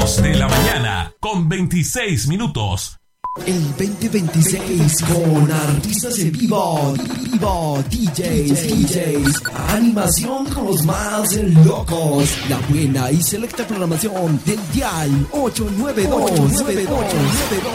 de la mañana con 26 minutos. El 2026 con artistas en vivo, DJs, animación con los más locos, la buena y selecta programación del dial 892.